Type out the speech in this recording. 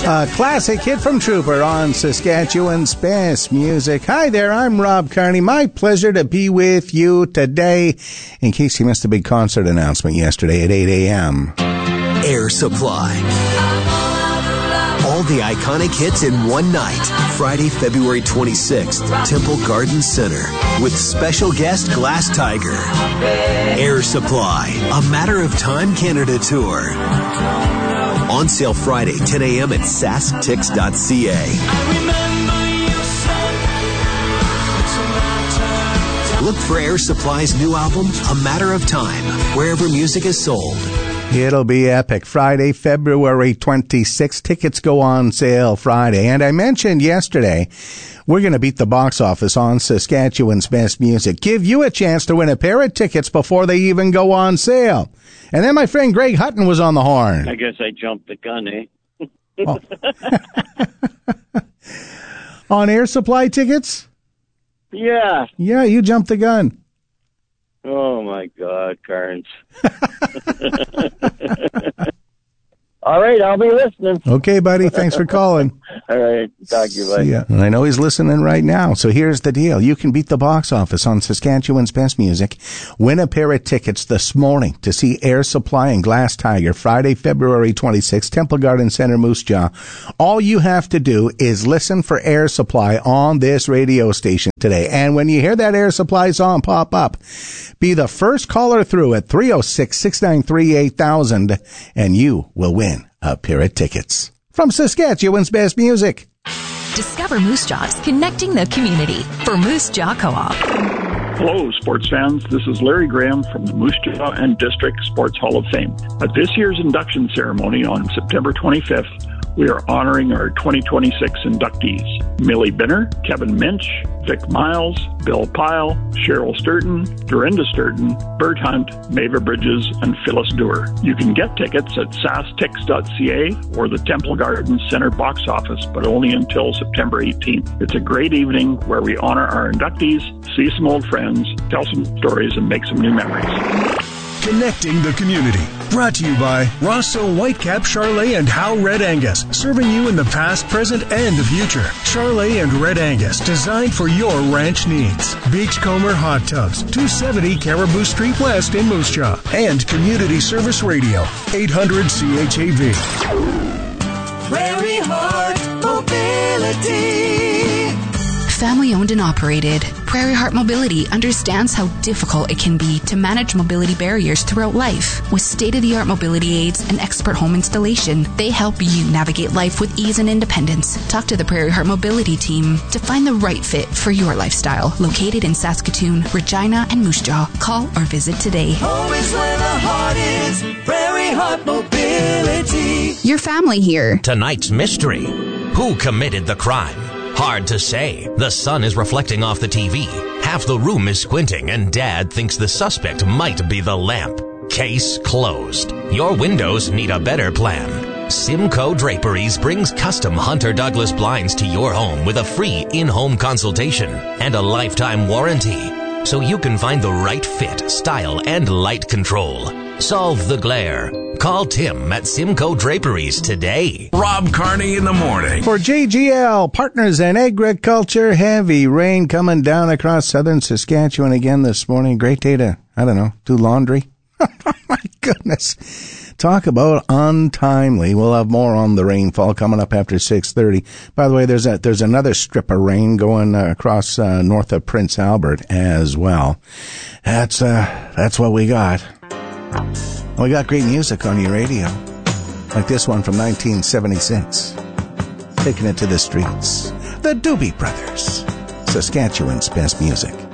A classic hit from Trooper on Saskatchewan's Best Music. Hi there, I'm Rob Carney. My pleasure to be with you today. In case you missed the big concert announcement yesterday at 8 a.m. Air Supply. All the iconic hits in one night. Friday, February 26th, Temple Garden Center. With special guest Glass Tiger. Air Supply. A Matter of Time Canada Tour. On sale Friday, 10 a.m. at sasktix.ca. Look for Air Supply's new album, A Matter of Time, wherever music is sold. It'll be epic. Friday, February 26th. Tickets go on sale Friday. And I mentioned yesterday, we're going to beat the box office on Saskatchewan's Best Music. Give you a chance to win a pair of tickets before they even go on sale. And then my friend Greg Hutton was on the horn. I guess I jumped the gun, eh? Oh. On Air Supply tickets? Yeah. Yeah, you jumped the gun. Oh, my God, Carnes. All right, I'll be listening. Okay, buddy. Thanks for calling. All right. Talk to you later. Yeah, and I know he's listening right now. So here's the deal. You can beat the box office on Saskatchewan's Best Music. Win a pair of tickets this morning to see Air Supply and Glass Tiger Friday, February 26th, Temple Garden Center, Moose Jaw. All you have to do is listen for Air Supply on this radio station today. And when you hear that Air Supply song pop up, be the first caller through at 306-693-8000 and you will win a pair of tickets from Saskatchewan's Best Music. Discover Moose Jaw's connecting the community for Moose Jaw Co-op. Hello, sports fans. This is Larry Graham from the Moose Jaw and District Sports Hall of Fame. At this year's induction ceremony on September 25th, we are honoring our 2026 inductees. Millie Binner, Kevin Minch, Vic Miles, Bill Pyle, Cheryl Sturton, Dorinda Sturton, Bert Hunt, Maeva Bridges, and Phyllis Dewar. You can get tickets at sastix.ca or the Temple Garden Center box office, but only until September 18th. It's a great evening where we honor our inductees, see some old friends, tell some stories, and make some new memories. Connecting the community. Brought to you by Rosso Whitecap, Charolais, and Howe Red Angus. Serving you in the past, present, and the future. Charolais and Red Angus, designed for your ranch needs. Beachcomber Hot Tubs, 270 Caribou Street West in Moose Jaw. And Community Service Radio, 800 CHAV. Prairie Heart Mobility. Family owned and operated, Prairie Heart Mobility understands how difficult it can be to manage mobility barriers throughout life. With state-of-the-art mobility aids and expert home installation, they help you navigate life with ease and independence. Talk to the Prairie Heart Mobility team to find the right fit for your lifestyle. Located in Saskatoon, Regina, and Moose Jaw. Call or visit today. Home is where the heart is. Prairie Heart Mobility. Your family here. Tonight's mystery. Who committed the crime? Hard to say. The sun is reflecting off the TV. Half the room is squinting, and Dad thinks the suspect might be the lamp. Case closed. Your windows need a better plan. Simcoe Draperies brings custom Hunter Douglas blinds to your home with a free in-home consultation and a lifetime warranty, so you can find the right fit, style, and light control. Solve the glare. Call Tim at Simcoe Draperies today. Rob Carney in the morning. For JGL, Partners in Agriculture, heavy rain coming down across southern Saskatchewan again this morning. Great day to, do laundry. My goodness. Talk about untimely. We'll have more on the rainfall coming up after 6:30. By the way, there's another strip of rain going across north of Prince Albert as well. That's what we got. We got great music on your radio, like this one from 1976. Taking it to the streets. The Doobie Brothers, Saskatchewan's Best Music.